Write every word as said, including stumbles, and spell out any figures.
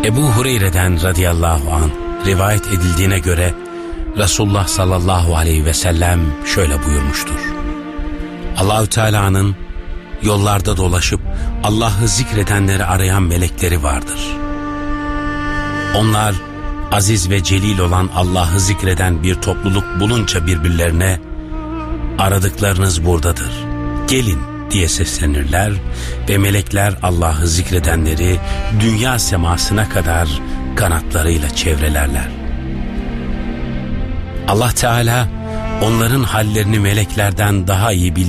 Ebu Hureyre'den radıyallahu anh rivayet edildiğine göre Resulullah sallallahu aleyhi ve sellem şöyle buyurmuştur. Allahü Teala'nın yollarda dolaşıp Allah'ı zikredenleri arayan melekleri vardır. Onlar aziz ve celil olan Allah'ı zikreden bir topluluk bulunca birbirlerine aradıklarınız buradadır, gelin diye seslenirler ve melekler Allah'ı zikredenleri dünya semasına kadar kanatlarıyla çevrelerler. Allah Teala onların hallerini meleklerden daha iyi bilir.